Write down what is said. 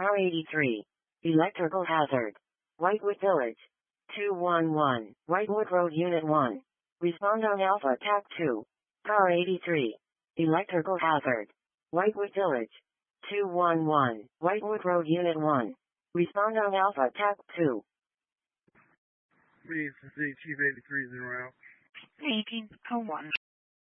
Car 83. Electrical hazard. Whitewood Village. 211. Whitewood Road Unit 1. Respond on Alpha TAC 2. Car 83. Electrical hazard. Whitewood Village. 211. Whitewood Road Unit 1. Respond on Alpha TAC 2. Me, Chief 83 is in route. 1801.